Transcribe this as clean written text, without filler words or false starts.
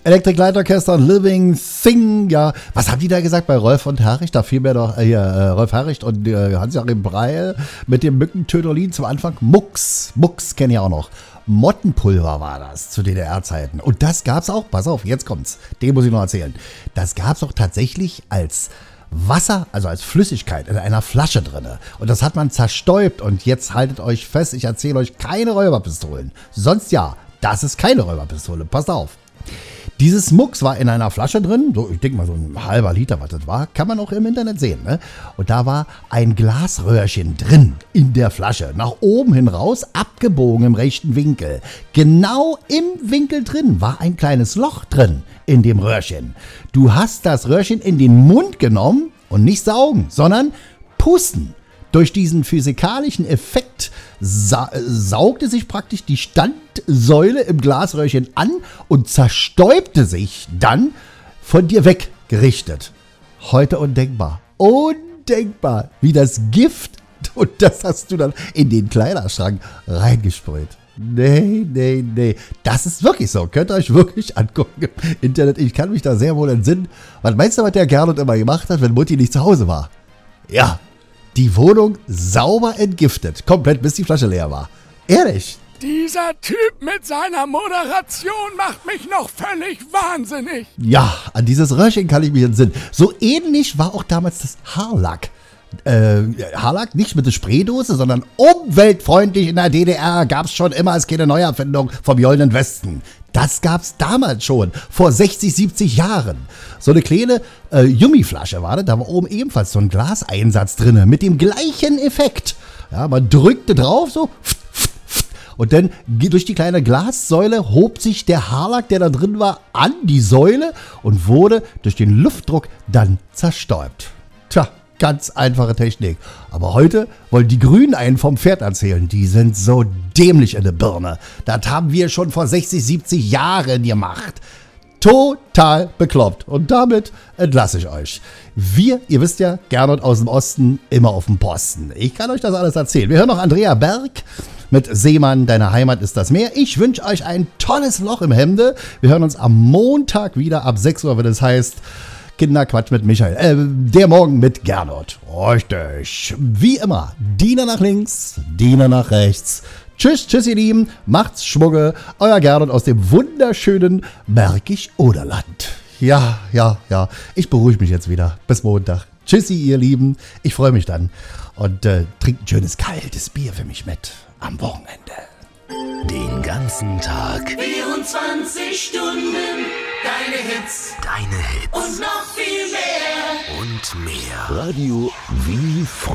Electric Light Orchestra, Living Thing, ja. Was haben die da gesagt bei Rolf und Haricht? Da fiel mir doch Rolf Haricht und Hans-Joachim Breil mit dem Mückentöterlin zum Anfang. Mucks kenne ich auch noch. Mottenpulver war das zu DDR-Zeiten. Und das gab's auch, pass auf, jetzt kommt's, den muss ich noch erzählen. Das gab's auch tatsächlich als Wasser, also als Flüssigkeit in einer Flasche drinne. Und das hat man zerstäubt. Und jetzt haltet euch fest, ich erzähle euch keine Räuberpistolen. Sonst ja, das ist keine Räuberpistole, passt auf. Dieses Mucks war in einer Flasche drin, so ich denke mal so ein halber Liter, was das war, kann man auch im Internet sehen, ne? Und da war ein Glasröhrchen drin in der Flasche, nach oben hin raus, abgebogen im rechten Winkel. Genau im Winkel drin war ein kleines Loch drin in dem Röhrchen. Du hast das Röhrchen in den Mund genommen und nicht saugen, sondern pusten. Durch diesen physikalischen Effekt saugte sich praktisch die Standsäule im Glasröhrchen an und zerstäubte sich dann von dir weggerichtet. Heute undenkbar. Undenkbar, wie das Gift, und das hast du dann in den Kleiderschrank reingesprüht. Nee. Das ist wirklich so. Könnt ihr euch wirklich angucken im Internet. Ich kann mich da sehr wohl entsinnen. Was meinst du, was der Gernot immer gemacht hat, wenn Mutti nicht zu Hause war? Ja. Die Wohnung sauber entgiftet. Komplett, bis die Flasche leer war. Ehrlich. Dieser Typ mit seiner Moderation macht mich noch völlig wahnsinnig. Ja, an dieses Röhrchen kann ich mich entsinnen. So ähnlich war auch damals das Haarlack. Haarlack nicht mit der Spraydose, sondern umweltfreundlich in der DDR. Gab's schon immer als keine Neuerfindung vom Goldenen Westen. Das gab's damals schon, vor 60, 70 Jahren. So eine kleine Jummiflasche war das, da war oben ebenfalls so ein Glaseinsatz drin, mit dem gleichen Effekt. Ja, man drückte drauf, so, und dann durch die kleine Glassäule hob sich der Haarlack, der da drin war, an die Säule und wurde durch den Luftdruck dann zerstäubt. Tja, ganz einfache Technik. Aber heute wollen die Grünen einen vom Pferd erzählen. Die sind so dämlich in der Birne. Das haben wir schon vor 60, 70 Jahren gemacht. Total bekloppt. Und damit entlasse ich euch. Ihr wisst ja, Gernot aus dem Osten, immer auf dem Posten. Ich kann euch das alles erzählen. Wir hören noch Andrea Berg mit Seemann, deine Heimat ist das Meer. Ich wünsche euch ein tolles Loch im Hemde. Wir hören uns am Montag wieder ab 6 Uhr, wenn es heißt Kinderquatsch mit Michael. Der Morgen mit Gernot. Richtig. Wie immer, Diener nach links, Diener nach rechts. Tschüss, ihr Lieben. Macht's Schmugge. Euer Gernot aus dem wunderschönen Märkisch-Oderland. Ja. Ich beruhige mich jetzt wieder. Bis Montag. Tschüssi, ihr Lieben. Ich freue mich dann. Und trinkt ein schönes, kaltes Bier für mich mit am Wochenende. Den ganzen Tag. 24 Stunden. Deine Hits. Deine Hits. Und noch viel mehr. Und mehr. Radio wie früher.